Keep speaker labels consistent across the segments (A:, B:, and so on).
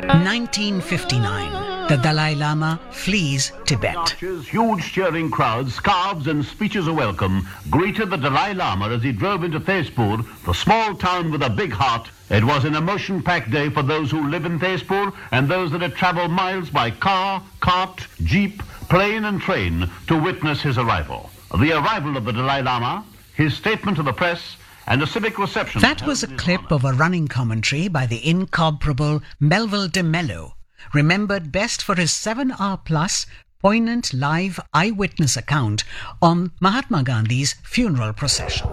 A: 1959. The Dalai Lama flees Tibet.
B: Marches, huge cheering crowds, scarves and speeches of welcome greeted the Dalai Lama as he drove into Tezpur, the small town with a big heart. It was an emotion-packed day for those who live in Tezpur and those that had traveled miles by car, cart, jeep, plane and train to witness his arrival. The arrival of the Dalai Lama, his statement to the press, and a civic reception.
A: That was a clip of a running commentary by the incomparable Melville de Mello, remembered best for his 7-hour-plus poignant live eyewitness account on Mahatma Gandhi's funeral procession.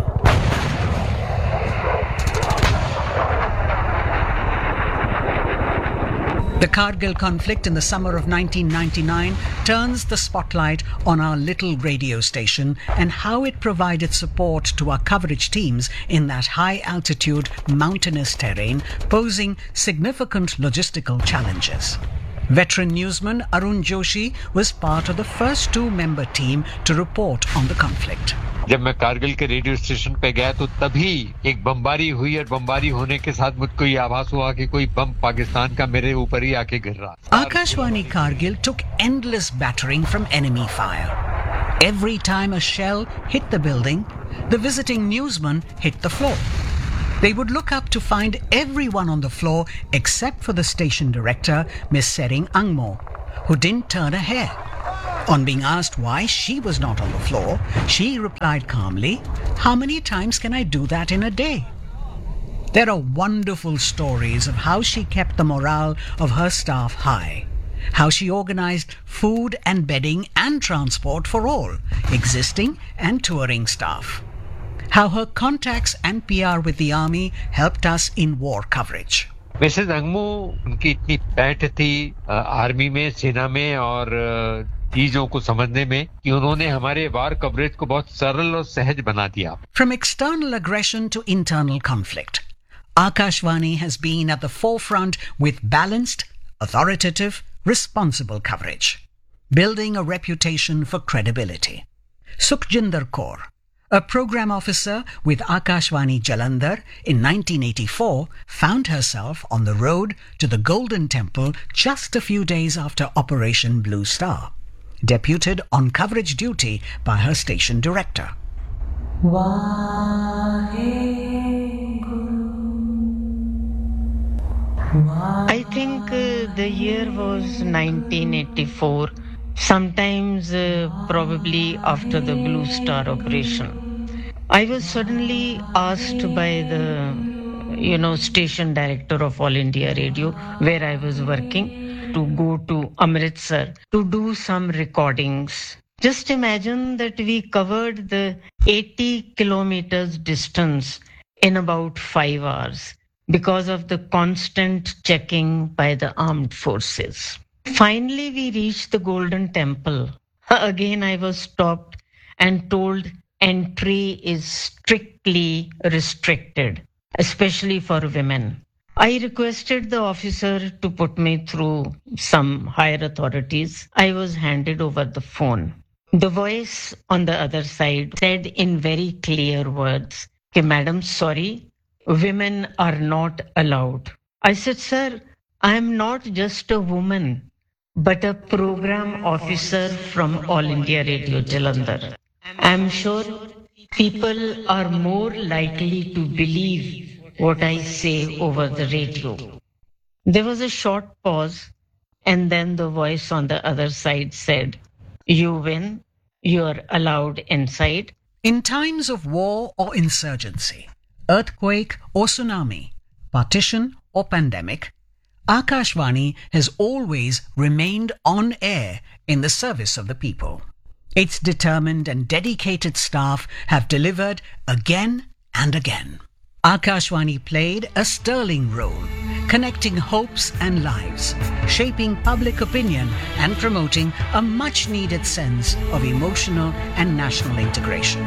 A: The Kargil conflict in the summer of 1999 turns the spotlight on our little radio station and how it provided support to our coverage teams in that high-altitude, mountainous terrain, posing significant logistical challenges. Veteran newsman Arun Joshi was part of the first 2-member team to report on the conflict.
C: जब मैं कारगिल के radio station पे गया तो तभी एक बमबारी हुई और बमबारी होने के साथ मुझको ये आभास हुआ कि कोई बम पाकिस्तान का मेरे ऊपर ही आके गिर रहा.
A: Akashvani Kargil took endless battering from enemy fire. Every time a shell hit the building, the visiting newsman hit the floor. They would look up to find everyone on the floor except for the station director, Miss Sering Angmo, who didn't turn a hair. On being asked why she was not on the floor, she replied calmly, "How many times can I do that in a day?" There are wonderful stories of how she kept the morale of her staff high, how she organized food and bedding and transport for all, existing and touring staff, how her contacts and PR with the army helped us in war coverage.
C: Mrs Angmu उनकी इतनी पैठ थी army में, सेना में और चीजों को समझने में कि उन्होंने हमारे वार कवरेज को बहुत सरल और सहज बना दिया.
A: From external aggression to internal conflict, Akashvani has been at the forefront with balanced, authoritative, responsible coverage, building a reputation for credibility. Sukhjinder Kaur, a program officer with Akashvani Jalandhar in 1984, found herself on the road to the Golden Temple just a few days after Operation Blue Star, deputed on coverage duty by her station director.
D: I think the year was 1984, sometimes probably after the Blue Star operation. I was suddenly asked by the station director of All India Radio, where I was working, to go to Amritsar to do some recordings. Just imagine that we covered the 80 kilometers distance in about 5 hours because of the constant checking by the armed forces. Finally, we reached the Golden Temple. Again, I was stopped and told entry is strictly restricted, especially for women. I requested the officer to put me through some higher authorities. I was handed over the phone. The voice on the other side said in very clear words, "Okay, madam, sorry, women are not allowed." I said, "Sir, I am not just a woman, but a program officer from All India Radio Jalandhar. I am sure people are more likely to believe what I say over the radio." There was a short pause, and then the voice on the other side said, "You win, you are allowed inside."
A: In times of war or insurgency, earthquake or tsunami, partition or pandemic, Akashvani has always remained on air in the service of the people. Its determined and dedicated staff have delivered again and again. Akashvani played a sterling role, connecting hopes and lives, shaping public opinion and promoting a much-needed sense of emotional and national integration.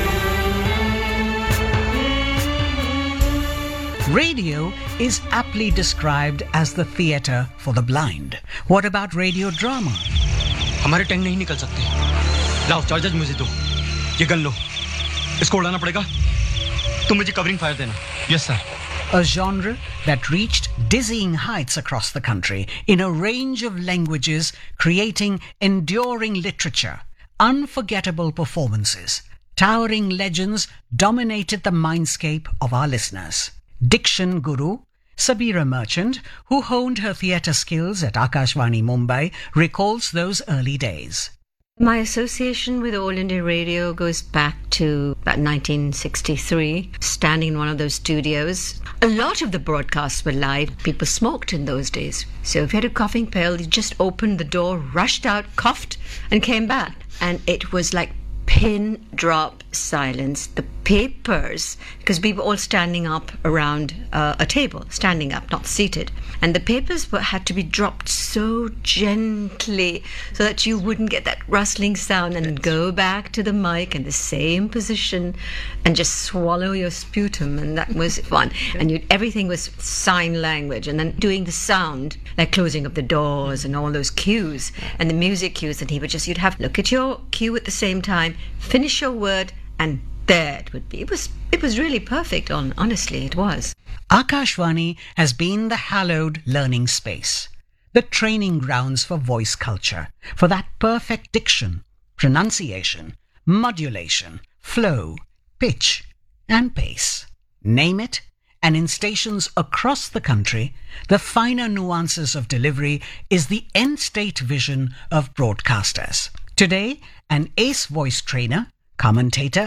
A: Radio is aptly described as the theatre for the blind. What about radio drama?
E: हमारे tank नहीं निकल सकते. लाओ charger मुझे दो. ये gun लो. इसको उड़ाना पड़ेगा. तुम मुझे कवरिंग फायर देना. Yes sir.
A: a genre that reached dizzying heights across the country in a range of languages, creating enduring literature, unforgettable performances. Towering legends dominated the mindscape of our listeners. Diction guru Sabira Merchant, who honed her theatre skills at Akashvani Mumbai, recalls those early days.
F: My association with All India Radio goes back to about 1963, standing in one of those studios. A lot of the broadcasts were live. People smoked in those days. So if you had a coughing spell, you just opened the door, rushed out, coughed, and came back. And it was like pin drop silence. The papers, because we were all standing up around a table, standing up, not seated, and the papers had to be dropped so gently so that you wouldn't get that rustling sound, and go back to the mic in the same position and just swallow your sputum, and that was fun. And everything was sign language, and then doing the sound, like closing of the doors and all those cues and the music cues, and you'd have look at your cue at the same time, finish your word, and there it would be. It was really perfect, honestly, it was.
A: Akashvani has been the hallowed learning space, the training grounds for voice culture, for that perfect diction, pronunciation, modulation, flow, pitch, and pace. Name it, and in stations across the country, the finer nuances of delivery is the end-state vision of broadcasters. Today, an ace voice trainer, commentator,